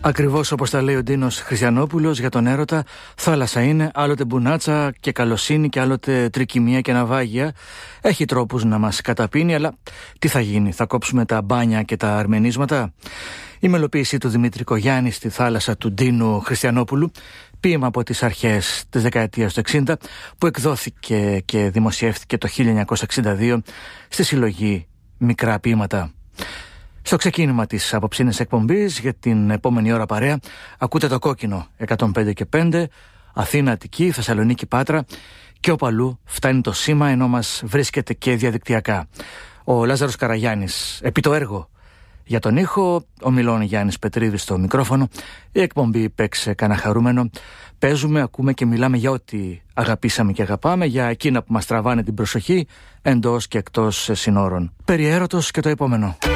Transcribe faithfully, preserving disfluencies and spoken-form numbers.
Ακριβώς όπως τα λέει ο Ντίνος Χριστιανόπουλος για τον έρωτα, θάλασσα είναι, άλλοτε μπουνάτσα και καλοσύνη και άλλοτε τρικυμία και ναυάγια. Έχει τρόπους να μας καταπίνει, αλλά τι θα γίνει, θα κόψουμε τα μπάνια και τα αρμενίσματα? Η μελοποίηση του Δημήτρη Κογιάννη στη θάλασσα του Ντίνου Χριστιανόπουλου, ποίημα από τις αρχές της δεκαετίας του εξήντα, που εκδόθηκε και δημοσιεύτηκε το χίλια εννιακόσια εξήντα δύο στη συλλογή Μικρά Ποίηματα. Στο ξεκίνημα της απόψινης εκπομπής για την επόμενη ώρα παρέα ακούτε το Κόκκινο εκατόν πέντε και πέντε, Αθήνα, Αττική, Θεσσαλονίκη, Πάτρα και όπου αλλού φτάνει το σήμα, ενώ μας βρίσκεται και διαδικτυακά. Ο Λάζαρος Καραγιάννης επί το έργο. Για τον ήχο, ο Μιλών Γιάννης Πετρίδης στο μικρόφωνο. Η εκπομπή «Παίξε κανένα χαρούμενο». Παίζουμε, ακούμε και μιλάμε για ό,τι αγαπήσαμε και αγαπάμε, για εκείνα που μας τραβάνε την προσοχή εντός και εκτός συνόρων. Περί έρωτος και το επόμενο.